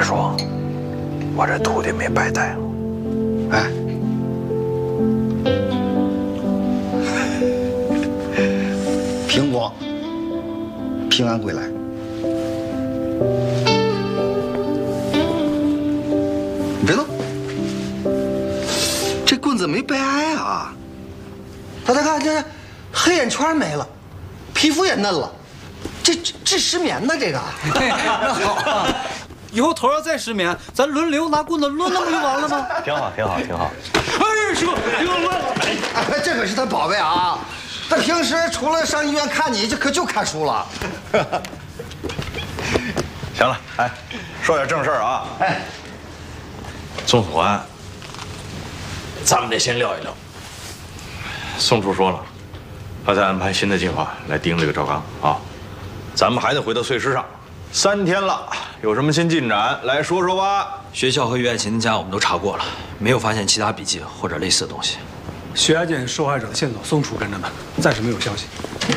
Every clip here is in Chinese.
说，我这徒弟没白带。 哎，平光平安归来。你别动，这棍子没白挨啊！大家看，这黑眼圈没了，皮肤也嫩了，这治失眠呢？这个， 那好啊，以后头要再失眠，咱轮流拿棍子抡，那不就完了吗？ 挺好，挺好，挺好。 哎，师傅，给我抡！ 哎，这可是他宝贝啊！他平时除了上医院看你，就看书了。 行了，哎，说点正事儿啊。哎，宋楚安，咱们得先聊一聊。宋楚说了，他在安排新的计划来盯这个赵刚啊。咱们还得回到碎尸上，3天了，有什么新进展来说说吧。 学校和于爱琴的家我们都查过了，没有发现其他笔记或者类似的东西。 血压检受害者的线索，宋楚跟着呢，暂时没有消息。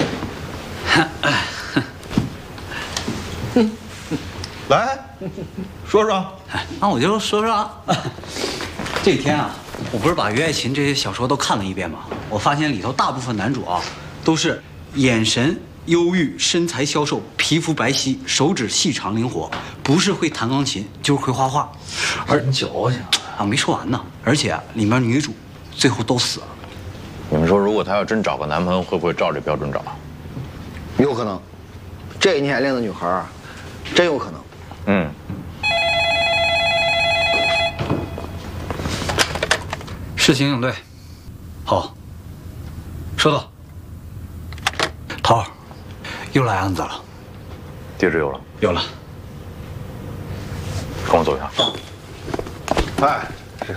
来，说说。 那我就说说啊，这天啊，我不是把于爱琴这些小说都看了一遍吗？我发现里头大部分男主啊，都是眼神忧郁、身材消瘦、皮肤白皙、手指细长灵活，不是会弹钢琴就是会画画。 很矫情啊，没说完呢。而且啊，里面女主最后都死了。 你们说，如果她要真找个男朋友，会不会照这标准找？ 有可能，这年龄的女孩儿，真有可能。 嗯。 事情应对，好。收到。涛儿，又来案子了。 地址有了。 有了。 跟我走一趟。 哎。